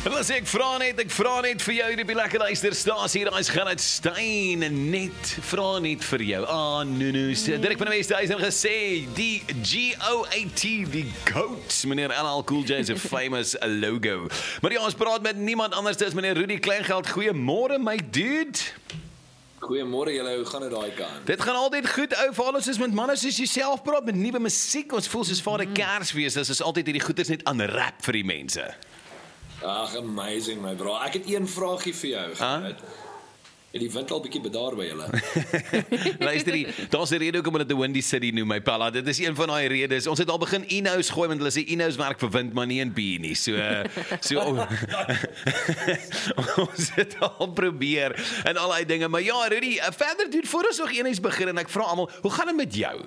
En as ek vra net vir jou, die lekker luisterstasie, daar is Gerrit Stein, net, vra net vir jou. Noes, Dirk van die Westhuizen gesê, die GOAT, die GOAT, meneer LL Cool J is 'n famous logo. Maar ja, ons praat met niemand anders as meneer Rudy Kleingeld. Goeiemôre my dude. Goeiemôre julle, hoe gaan dit daai kant? Dit gaan altyd goed, ou, veral as ons met manne soos jouself praat, met nuwe musiek, ons voel soos Vader Kersfees, dis is altyd hierdie goeders net aanrap vir die mense. Ag, amazing my bro. Ek het een vraagie vir jou. Het die wind al bietjie bedaar by julle? Luister, daar's 'n rede hoekom hulle dit 'n Windy City noem, my palla. Dit is een van daai redes. Ons het al begin Enos gooi, want hulle sê Enos werk vir wind, maar nie in bier nie. Ons het al probeer en al die dinge. Maar ja, Rudy, verder doen voor ons nog eens begin en ek vra almal, hoe gaan dit met jou?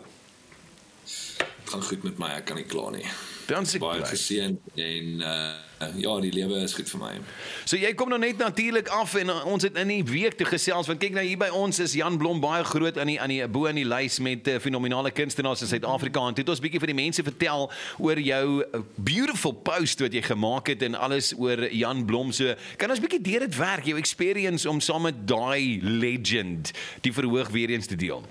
Het gaan goed met my, ek kan nie kla nie. Dan se baie geseën en ja, die lewe is goed vir my. So jy kom nou net natuurlik af en ons het in die week toe gesels, want kyk nou hier by ons is Jan Blom baie groot aan die bo in die lys met fenominale kunstenaars in Suid-Afrika, en toe het ons bietjie vir die mense vertel oor jou beautiful post wat jy gemaak het en alles oor Jan Blom. So kan ons bietjie deur dit werk, jou experience om saam met daai legend die verhoog weer eens te deel?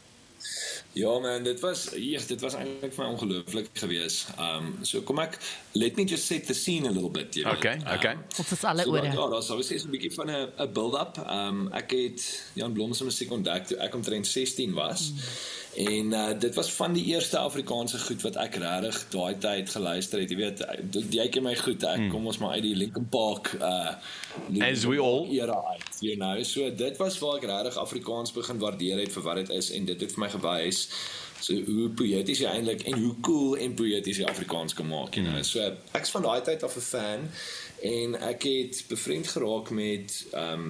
Ja man, dit was eintlik vir my ongelooflik geweest. So kom ek, let me just set the scene a little bit, you know. Okay. Ons is alle ore. Ja, daar sou wees 'n bietjie van 'n build-up. Ek het Jan Blom se musiek ontdek toe ek omtrent 16 was. En dit was van die eerste Afrikaanse goed wat ek regtig daai tyd geluister het. Jy weet, jy ken my goed, ek kom ons maar uit die Linkin Park As we all era uit, you know. So dit was waar ek regtig Afrikaans begin waardeer het vir wat dit is, en dit het vir my gewys so hoe poëties jy eintlik en hoe cool en poëties jy Afrikaans kan maak, you know. So ek's van daai tyd af 'n fan, en ek het bevriend geraak met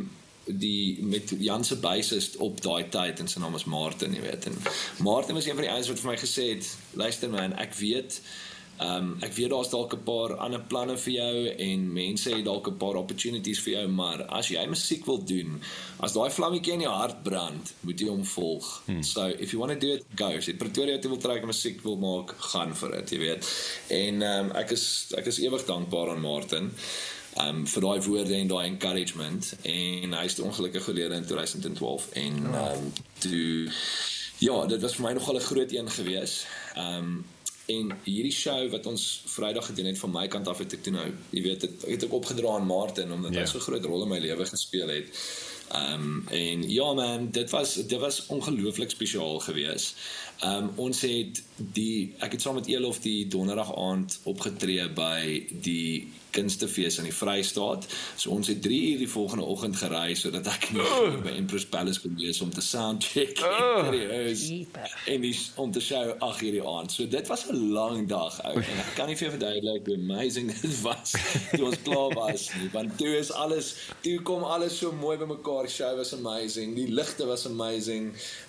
met Jan se bassist op daai tyd, en sy naam is Martin, jy weet. En Martin was een van die ouens wat vir my gesê het, luister man, ek weet daar's dalk 'n paar ander planne vir jou en mense het dalk 'n paar opportunities vir jou, maar as jy musiek wil doen, as daai vlammetjie in jou hart brand, moet jy hom volg. So if you want to do it, go. As jy Pretoria toe wil trek en musiek wil maak, gaan vir dit, jy weet. En ek is ewig dankbaar aan Martin vir daai woorde en daai encouragement, en hy is toe ongelukkig gelede in 2012, en toe, ja, dit was vir my nogal 'n groot een gewees. En hierdie show wat ons Vrydag gedoen het van my kant af, het ek toe nou, jy weet, het ek opgedra aan Martin, omdat hy so 'n groot rol in my lewe gespeel het. En ja man, dit was ongelooflik spesiaal gewees. Ons het ek het saam met Elof die donderdag aand opgetree by die kunstefees in die Vrystaat. So ons het 3 uur die volgende oggend gery, sodat ek nie by Empress Palace kon wees om te soundcheck en die huis en om te show 8 uur die aand. So dit was 'n lang dag ou, en ek kan nie vir jou verduidelik hoe amazing dit was toe ons klaar was nie, want toe kom alles so mooi by mekaar. Die show was amazing, die ligte was amazing.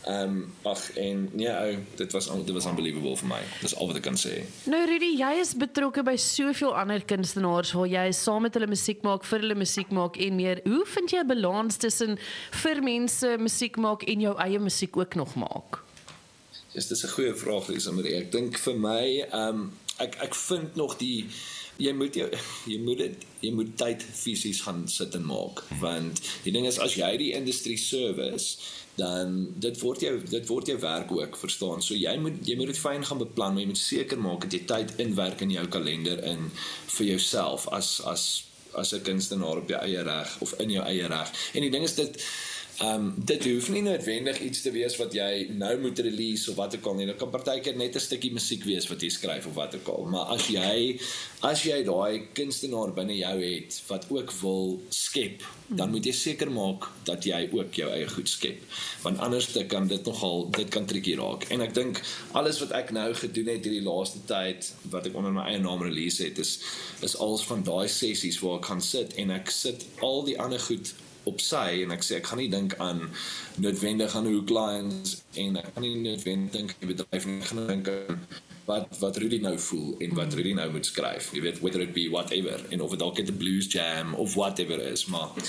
En ja ou, dit was unbelievable vir my. Dis al wat ek kan sê. Nou Rudy, jy is betrokke by soveel ander kunstenaars waar jy saam met hulle musiek maak, vir hulle musiek maak en meer. Hoe vind jy 'n balans tussen vir mense musiek maak en jou eie musiek ook nog maak? Dis 'n goeie vraag, Lisa Marie. Ek dink vir my, ek vind nog jy moet tyd fisies gaan sit en maak, want die ding is, as jy die industrie service, dan dit word jou werk ook, verstaan. So jy moet dit fyn gaan beplan, maar jy moet seker maak dat jy tyd inwerk in jou kalender in vir jouself as 'n kunstenaar op jou eie reg of in jou eie reg. En die ding is dit hoef nie noodwendig iets te wees wat jy nou moet release of wat ook al nie. Dit kan partykeer net 'n stukkie musiek wees wat jy skryf of wat ook al. Maar as jy daai kunstenaar binne jou het wat ook wil skep, dan moet jy seker maak dat jy ook jou eie goed skep. Want anders kan dit kan tricky raak. En ek dink alles wat ek nou gedoen het hierdie laaste tyd, wat ek onder my eie naam release het, is als van daai sessies waar ek gaan sit en ek sit al die ander goed op sy, en ek sê, ek gaan nie dink aan noodwendig aan hoe clients, en ek gaan nie noodwendig dink aan die bedryf, en ek gaan dink aan wat Rudy nou voel, en wat Rudy nou moet skryf, jy weet, whether it be whatever, en of het dalk 'n blues jam, of whatever is, maar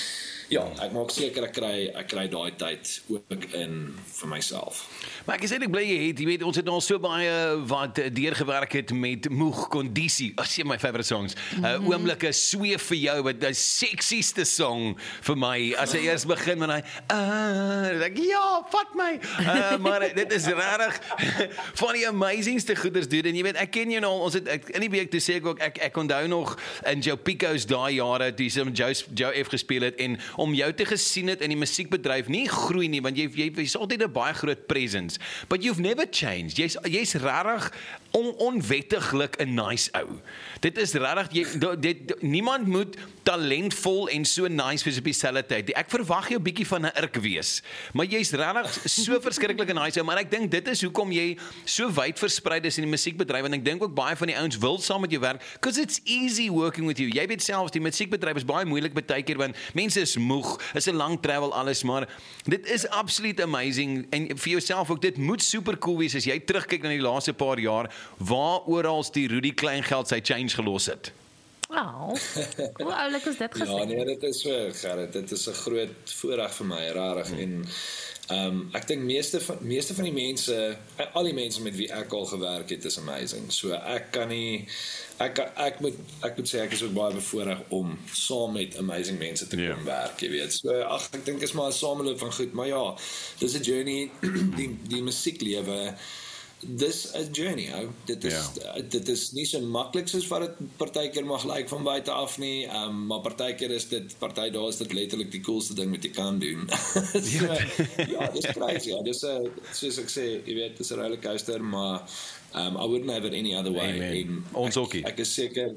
ja, ek maak seker ek kry daai tyd ook in vir myself. Maar ek is eintlik bly jy weet ons het al so baie wat deurgewerk het met moeg kondisie. As jy my favorite songs. Oomblikke sweef vir jou wat die seksieste song vir my. As hy eers begin met hy like, ja, vat my. Maar dit is regtig van die amazingste goeders doen en jy weet ek ken jou nou ons het in die week toe sê ek ook ek onthou nog in Joe Pico's daai jare toe sy met Joe F gespeel het en om jou te gesien het in die musiekbedryf nie groei nie want jy's altyd 'n baie groot presence but you've never changed jy's regtig onwettiglik 'n nice ou dit is regtig niemand moet talentvol en so nice wees op dieselfde tyd ek verwag jou bietjie van 'n irk wees maar jy's regtig so verskriklik 'n nice ou maar ek dink dit is hoekom jy so wyd versprei is in die musiekbedryf en ek dink ook baie van die ouens wil saam met jou werk because it's easy working with you jy weet selfs die musiekbedryf is baie moeilik baie keer want mense is moeg is 'n lang travel alles maar dit is absoluut amazing en vir jouself ook dit moet super cool wees as jy terugkyk na die laaste paar jaar waar oral die Rudy Kleingeld sy change gelos het. Hoe oulik is dit gesê? Ja, nee, dit is so, Gerrit, dit is 'n groot voorreg vir my, rarig en ek dink meeste van die mense, al die mense met wie ek al gewerk het is amazing. So ek kan nie ek moet sê ek is ook baie bevoorreg om saam met amazing mense te kom werk, jy weet. So ek dink is maar 'n sameloop van goed, maar ja, dis 'n journey die musieklewe dis 'n journey, ou. Dit is nie so maklik soos wat dit partykeer mag lyk van buite af nie, maar partykeer is dit letterlik die coolste ding wat jy kan doen. So, ja, dis crazy, ja. Dis soos ek sê, jy weet, dis 'n rollercoaster, maar I wouldn't have it any other way. En ons ook. Ek is seker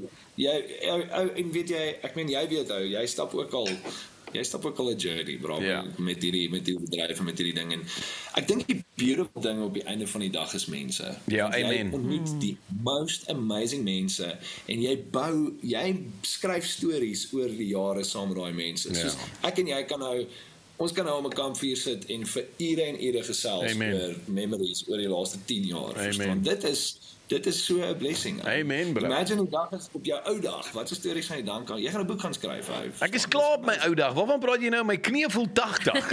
en weet jy, ek meen jy weet ou, jy stap ook al 'n journey, bro, met hierdie bedryf en met hierdie ding en ek dink die beautiful ding op die einde van die dag is mense. Ja, amen. Jy ontmoet die most amazing mense en jy skryf stories oor die jare saam met daai mense. Soos ek en jy ons kan nou om 'n kampvuur sit en vir ure en ure gesels oor memories oor die laaste 10 jaar. Verstaan? Dit is so 'n blessing. Amen, bro. Imagine die dag is op jou ou dag. Wat 'n stories gaan jy dan kan? Jy gaan 'n boek gaan skryf, ou. Ek is klaar op my ou dag. Waarvan praat jy nou? My knie voel 80.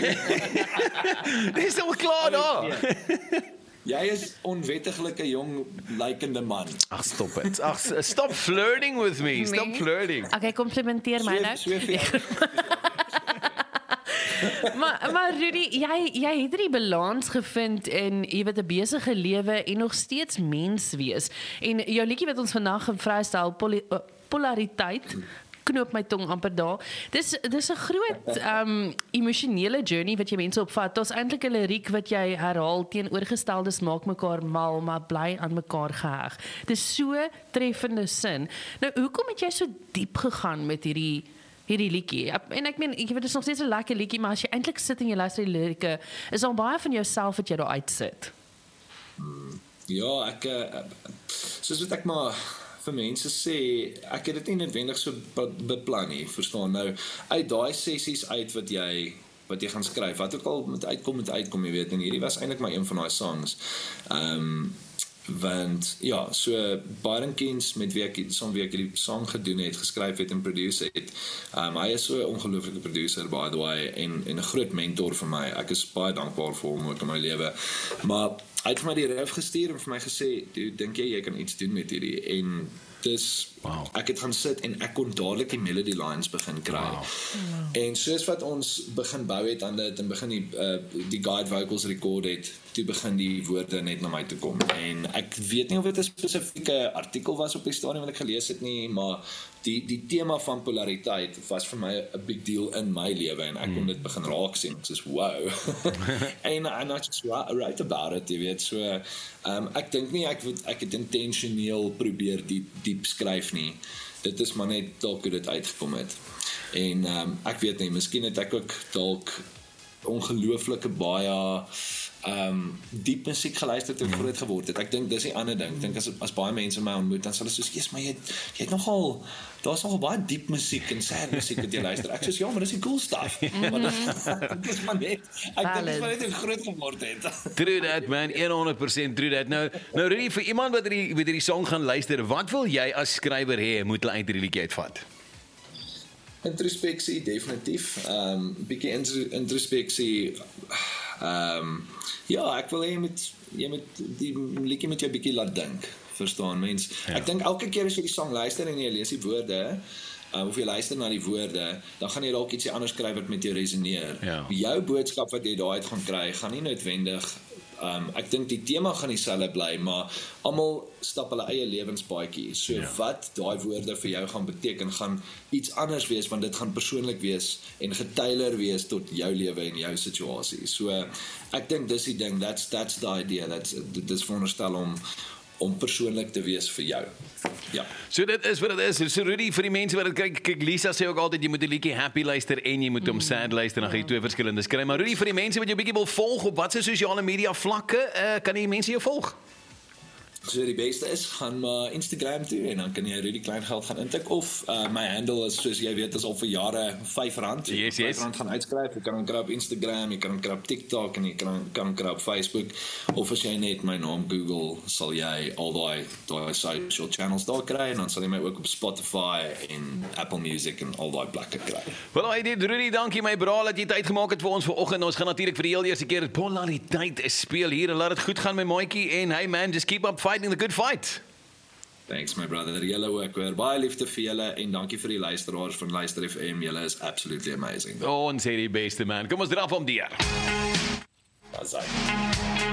Dis al klaar daar. Jy is onwettiglike jong lykende man. Ag, stop it. Ag, stop flirting with me. Stop flirting. Okay, komplimenteer my nou. Maar Rudy, jy het die balans gevind in jy weet 'n besige lewe en nog steeds mens wees. En jou liedjie wat ons vandag vrystel, polariteit, knoop my tong amper daar. Dis 'n groot emosionele journey wat jy mense opvat. Daar's eintlik 'n liriek wat jy herhaal, teenoorgesteldes maak mekaar mal, maar bly aan mekaar geheg. Dis so treffende sin. Nou, hoekom het jy so diep gegaan met hierdie liedjie? En ek meen, ek weet dit is nog steeds 'n lekker liedjie, maar as jy eintlik sit en jy luister die lirieke, is al baie van jouself wat jy daar uitsit. Ja, ek soos wat ek maar vir mense sê, ek het dit nie noodwendig so beplan nie, verstaan nou, uit daai sessies uit wat jy gaan skryf, wat ook al moet uitkom, jy weet, en hierdie was eintlik maar een van daai songs, want ja, so Byron Keynes met wie ek die song gedoen het, geskryf het en produce het, hy is so 'n ongelooflike producer by the way, en 'n groot mentor vir my, ek is baie dankbaar vir hom ook in my lewe, maar hy het vir my die riff gestuur en vir my gesê, dink jy kan iets doen met hierdie, en dis, ek het gaan sit en ek kon dadelik die melody lines begin kry, en soos wat ons begin bou het aan dit, en begin die guide vocals record het, toe begin die woorde net na my toe kom, en ek weet nie of dit 'n spesifieke artikel was op die stadium wat ek gelees het nie, maar die tema van polariteit was vir my 'n big deal in my lewe, en ek kon dit begin raak sien, soos wow, en I just write about it, jy weet, so, ek dink nie, ek het intentioneel probeer diep skryf nie, dit is maar net dalk hoe dit uitgekom het, en ek weet nie, miskien het ek ook dalk ongelooflike baie diep musiek geluister toe groot geword het. Ek dink dis die ander ding. Ek dink as baie mense my ontmoet, dan sal hulle soos, "Jesus, maar jy het nogal, daar's nogal baie diep musiek en sad musiek wat jy luister." Ek sê, "Ja, maar dis die cool stuff." Maar dit is maar net, ek dink dis maar net hoe groot geword het. True that, man, 100% true that. Nou Rudy, vir iemand wat hierdie song gaan luister, wat wil jy as skrywer hê moet hulle uit hierdie liedjie uitvat? Introspeksie definitief. Bietjie introspeksie. Ja, ek wil jy moet die liedjie met jou bietjie laat dink. Verstaan mens? Ja. Ek dink elke keer as jy die sang luister en jy lees die woorde, of jy luister na die woorde, dan gaan jy dalk ietsie anders kry wat met jou resoneer. Ja. Jou boodskap wat jy daaruit gaan kry, gaan nie noodwendig ek dink die tema gaan dieselfde bly, maar almal stap hulle eie lewenspaadjie. So wat daai woorde vir jou gaan beteken, gaan iets anders wees, want dit gaan persoonlik wees en getailer wees tot jou lewe en jou situasie. So ek dink dis die ding, that's the idea, dit is veronderstel om persoonlik te wees vir jou. Ja. So dit is wat dit is. So Rudy, vir die mense wat dit kyk, Lisa sê ook altyd, jy moet die liedjie happy luister en jy moet hom sad luister, dan gaan jy twee verskillende kry. Maar Rudy, vir die mense wat jou bietjie wil volg op watse sosiale media vlakke, kan die mense jou volg? So die beste is, gaan maar Instagram toe en dan kan jy Rudy Kleingeld gaan intik, of my handle is, soos jy weet, is al vir jare R5. Yes. R5 gaan uitskryf, jy kan hom kry op Instagram, jy kan hom kry op TikTok en jy kan hom kry op Facebook, of as jy net my naam Google, sal jy al daai social channels daar kry, en dan sal jy my ook op Spotify en Apple Music en al daai plekke kry. Wel, hy dit, Rudy, dankie my bra dat jy tyd gemaak het vir ons vanoggend. Ons gaan natuurlik vir die heel eerste keer polariteit speel hier en laat dit goed gaan my maatjie, en hey man, just keep up fighting the good fight. Thanks my brother, julle ook weer. Baie liefde vir julle en dankie vir die luisteraars van Luister FM. Julle is absolutely amazing. Ons sê die beste man. Kom ons draf hom deur. That's right.